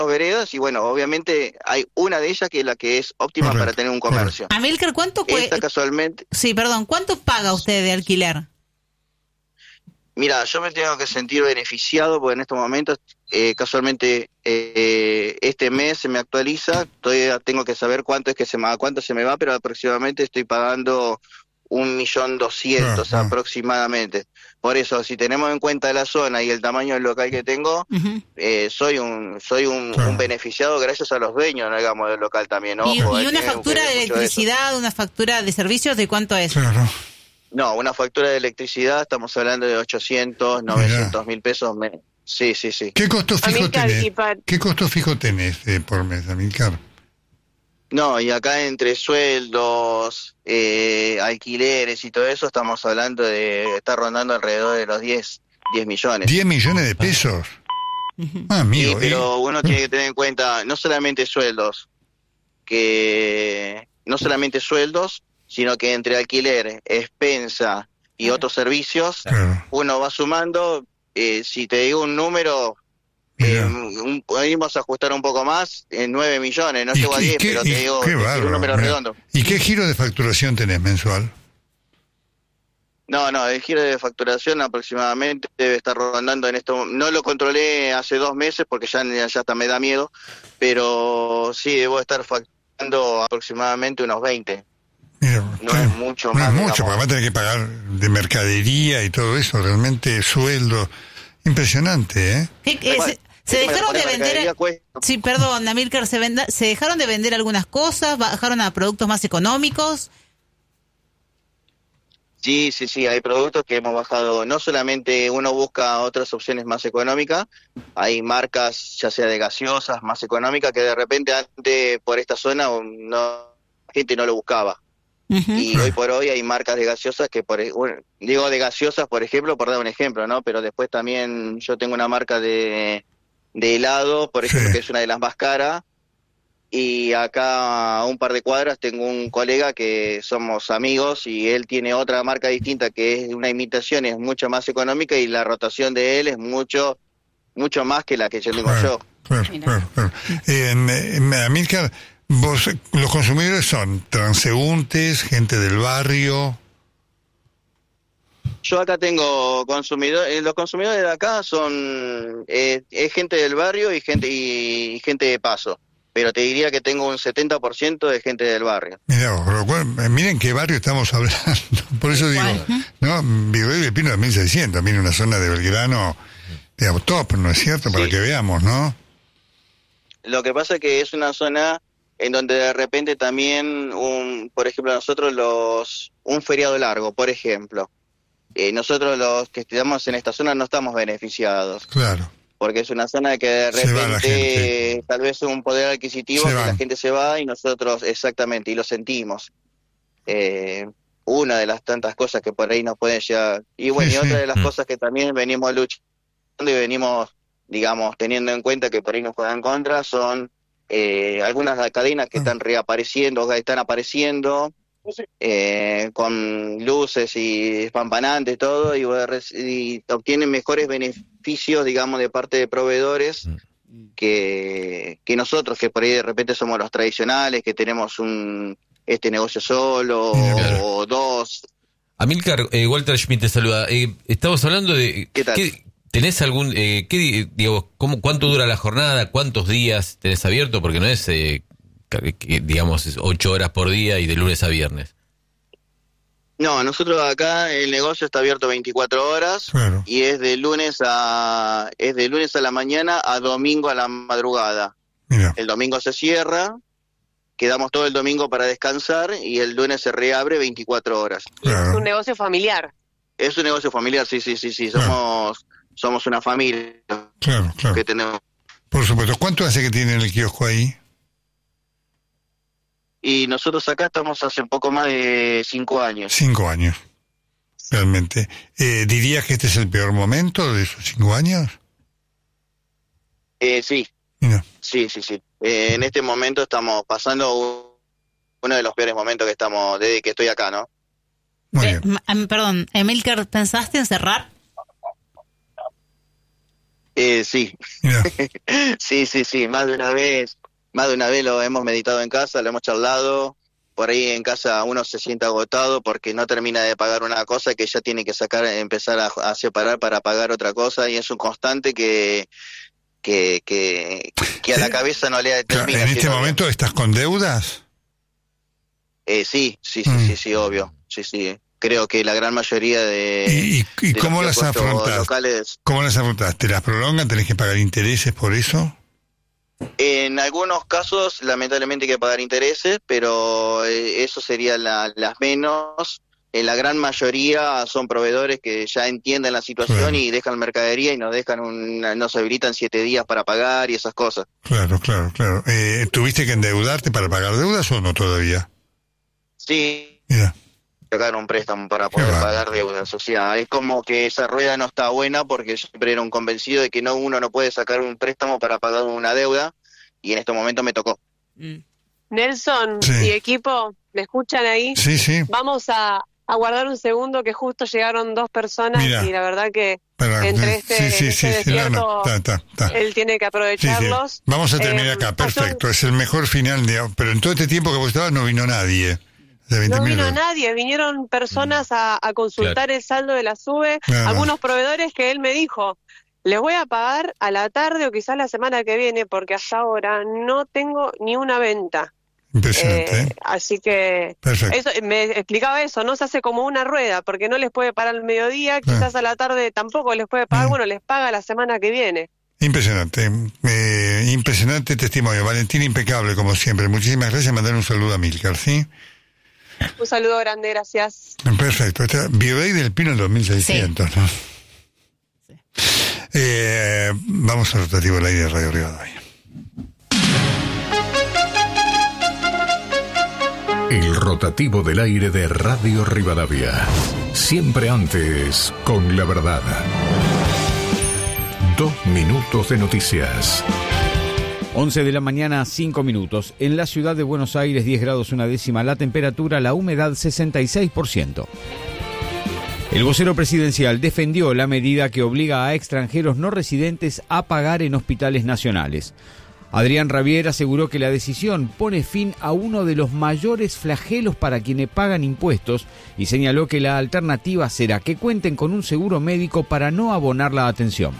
veredas y bueno, obviamente hay una de ellas que es la que es óptima Correcto, para tener un comercio. Amílcar, ¿cuánto Esta casualmente, Sí, perdón, ¿cuánto paga usted de alquiler? mira, yo me tengo que sentir beneficiado porque en estos momentos, casualmente, este mes se me actualiza, todavía tengo que saber cuánto se me va, pero aproximadamente estoy pagando 1.200.000 aproximadamente. Por eso, si tenemos en cuenta la zona y el tamaño del local que tengo, soy un beneficiado gracias a los dueños, digamos, del local también. Ojo, ¿Y una factura de electricidad, una factura de servicios, de cuánto es? Claro. No, una factura de electricidad, estamos hablando de 800, 900.000 pesos. Sí. ¿Qué costo fijo Amílcar, tenés? ¿Qué costo fijo tenés por mes, Amílcar? No, y acá entre sueldos, alquileres y todo eso, estamos hablando de estar rondando alrededor de los 10 millones. ¿10 millones de pesos? Amigo. Sí, pero uno tiene que tener en cuenta no solamente sueldos, sino que entre alquiler, expensa y otros servicios, uno va sumando, si te digo un número, podemos ajustar un poco más, 9 millones, no llego a 10, pero te digo un número redondo. ¿Y qué giro de facturación tenés mensual? No, el giro de facturación aproximadamente debe estar rondando en esto. No lo controlé hace 2 meses porque ya hasta me da miedo, pero sí, debo estar facturando aproximadamente unos 20. Mira, no es mucho más. No es mucho, porque va a tener que pagar de mercadería y todo eso, realmente sueldo. Impresionante, ¿eh? Se dejaron de vender. Sí, perdón, Amílcar, se dejaron de vender algunas cosas, bajaron a productos más económicos. Sí, hay productos que hemos bajado. No solamente uno busca otras opciones más económicas, hay marcas, ya sea de gaseosas, más económicas, que de repente antes por esta zona la gente no lo buscaba. Y hoy por hoy hay marcas de gaseosas que, digo de gaseosas, por ejemplo, por dar un ejemplo, ¿no? Pero después también yo tengo una marca de helado, por ejemplo, que es una de las más caras, y acá a un par de cuadras tengo un colega que somos amigos y él tiene otra marca distinta que es una imitación, es mucho más económica y la rotación de él es mucho más que la que yo tengo yo. Claro. Amílcar, los consumidores son transeúntes, gente del barrio. Yo acá tengo consumidores, los consumidores de acá son es gente del barrio y gente de paso, pero te diría que tengo un 70% de gente del barrio. Miren qué barrio estamos hablando, por eso digo, ¿no? Virrey del Pino 2600, miren una zona de Belgrano de top, ¿no es cierto? Para que veamos, ¿no? Lo que pasa es que es una zona en donde de repente también, por ejemplo, nosotros un feriado largo, por ejemplo, nosotros los que estamos en esta zona no estamos beneficiados. Claro. Porque es una zona que de repente tal vez un poder adquisitivo que la gente se va y nosotros, exactamente, y lo sentimos. Una de las tantas cosas que por ahí nos pueden llegar. Y bueno, y otra de las cosas que también venimos luchando y venimos, digamos, teniendo en cuenta que por ahí nos juegan en contra son algunas cadenas que están apareciendo con luces y espampanantes, todo, y obtienen mejores beneficios, digamos, de parte de proveedores que nosotros, que por ahí de repente somos los tradicionales, que tenemos este negocio solo o dos. Amílcar, Walter Schmidt te saluda. Estamos hablando de... ¿Qué tal? ¿Tenés algún... cuánto dura la jornada? ¿Cuántos días tenés abierto? Porque no es, digamos, 8 horas por día y de lunes a viernes. No, nosotros acá el negocio está abierto 24 horas y es de lunes a la mañana a domingo a la madrugada. Mira. El domingo se cierra, quedamos todo el domingo para descansar y el lunes se reabre 24 horas. Claro. Es un negocio familiar. Es un negocio familiar, sí. Somos una familia. Claro. Que tenemos. Por supuesto. ¿Cuánto hace que tienen el kiosco ahí? Y nosotros acá estamos hace poco más de 5 años. 5 años, realmente. ¿Dirías que este es el peor momento de esos 5 años? Sí. Mira. Sí. En este momento estamos pasando uno de los peores momentos que estamos desde que estoy acá, ¿no? Muy bien. Perdón, Amílcar, ¿pensaste en cerrar? Sí. Sí, más de una vez lo hemos meditado en casa, lo hemos charlado. Por ahí en casa uno se siente agotado porque no termina de pagar una cosa que ya tiene que empezar a separar para pagar otra cosa, y es un constante que a la cabeza no le termina. ¿En este momento estás con deudas? Sí, obvio. Sí. Creo que la gran mayoría de ¿cómo las afrontas? Locales, ¿Cómo las afrontas? ¿Te las prolongan? ¿Tenés que pagar intereses por eso? En algunos casos, lamentablemente, hay que pagar intereses, pero eso sería las menos. En la gran mayoría son proveedores que ya entienden la situación y dejan mercadería y nos habilitan 7 días para pagar y esas cosas. Claro. ¿Tuviste que endeudarte para pagar deudas o no todavía? Sí. Mira. Sacar un préstamo para poder pagar deudas. O sea, es como que esa rueda no está buena, porque yo siempre era un convencido de que uno no puede sacar un préstamo para pagar una deuda, y en este momento me tocó. Nelson y equipo, ¿me escuchan ahí? Sí. Vamos a guardar un segundo, que justo llegaron 2 personas. Mira, y la verdad que entre este desierto él tiene que aprovecharlos. Sí. Vamos a terminar acá, perfecto. Es el mejor final, pero en todo este tiempo que vos estabas no vino nadie. No vino nadie, vinieron personas a consultar el saldo de la SUBE, algunos proveedores que él me dijo, les voy a pagar a la tarde o quizás la semana que viene, porque hasta ahora no tengo ni una venta. Impresionante. Así que eso, me explicaba eso, no se hace como una rueda, porque no les puede pagar al mediodía, quizás a la tarde tampoco les puede pagar, bueno, les paga la semana que viene. Impresionante, impresionante testimonio. Valentín, impecable como siempre. Muchísimas gracias. Mandar un saludo a Milcar, ¿sí? Un saludo grande, gracias. Perfecto. Virrey del Pino en 2600, sí. ¿No? Sí. Vamos al rotativo del aire de Radio Rivadavia. El rotativo del aire de Radio Rivadavia. Siempre antes, con la verdad. 2 minutos de noticias. 11 de la mañana, 5 minutos. En la ciudad de Buenos Aires, 10 grados una décima la temperatura, la humedad 66%. El vocero presidencial defendió la medida que obliga a extranjeros no residentes a pagar en hospitales nacionales. Adrián Rabier aseguró que la decisión pone fin a uno de los mayores flagelos para quienes pagan impuestos y señaló que la alternativa será que cuenten con un seguro médico para no abonar la atención.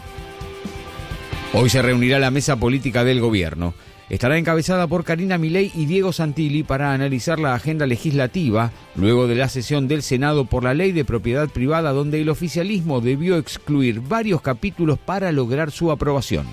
Hoy se reunirá la mesa política del gobierno. Estará encabezada por Karina Milei y Diego Santilli para analizar la agenda legislativa, luego de la sesión del Senado por la Ley de Propiedad Privada, donde el oficialismo debió excluir varios capítulos para lograr su aprobación.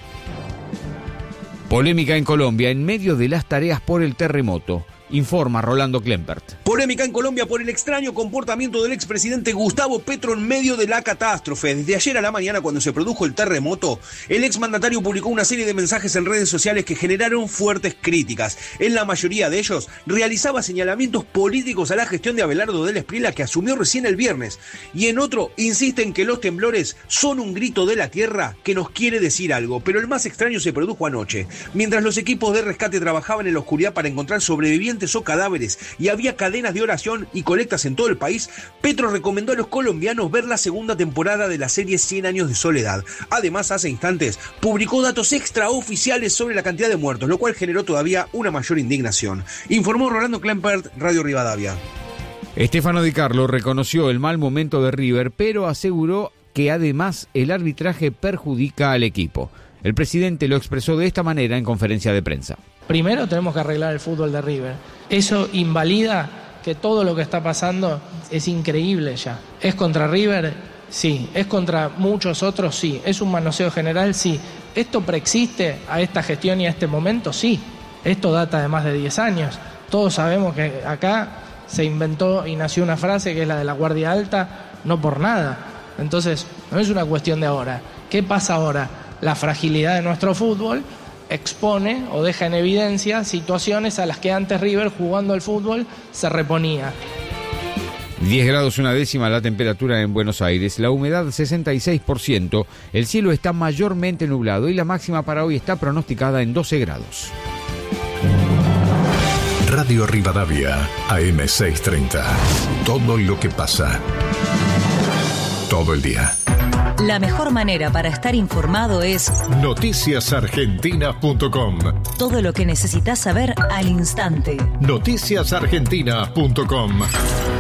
Polémica en Colombia en medio de las tareas por el terremoto. Informa Rolando Klempert. Polémica en Colombia por el extraño comportamiento del expresidente Gustavo Petro en medio de la catástrofe. Desde ayer a la mañana, cuando se produjo el terremoto, el exmandatario publicó una serie de mensajes en redes sociales que generaron fuertes críticas. En la mayoría de ellos, realizaba señalamientos políticos a la gestión de Abelardo del Esprila, que asumió recién el viernes. Y en otro, insiste en que los temblores son un grito de la tierra que nos quiere decir algo. Pero el más extraño se produjo anoche. Mientras los equipos de rescate trabajaban en la oscuridad para encontrar sobrevivientes o cadáveres y había cadenas de oración y colectas en todo el país, Petro recomendó a los colombianos ver la segunda temporada de la serie 100 años de soledad. Además, hace instantes publicó datos extraoficiales sobre la cantidad de muertos, lo cual generó todavía una mayor indignación. Informó Rolando Klempert, Radio Rivadavia. Estefano Di Carlo reconoció el mal momento de River, pero aseguró que además el arbitraje perjudica al equipo. El presidente lo expresó de esta manera en conferencia de prensa. Primero tenemos que arreglar el fútbol de River. Eso invalida que todo lo que está pasando es increíble ya. ¿Es contra River? Sí. ¿Es contra muchos otros? Sí. ¿Es un manoseo general? Sí. ¿Esto preexiste a esta gestión y a este momento? Sí. Esto data de más de 10 años. Todos sabemos que acá se inventó y nació una frase que es la de la guardia alta, no por nada. Entonces, no es una cuestión de ahora. ¿Qué pasa ahora? La fragilidad de nuestro fútbol expone o deja en evidencia situaciones a las que antes River, jugando al fútbol, se reponía. 10 grados una décima la temperatura en Buenos Aires, la humedad 66%, el cielo está mayormente nublado y la máxima para hoy está pronosticada en 12 grados. Radio Rivadavia, AM630. Todo lo que pasa. Todo el día. La mejor manera para estar informado es noticiasargentinas.com. Todo lo que necesitas saber al instante. Noticiasargentinas.com.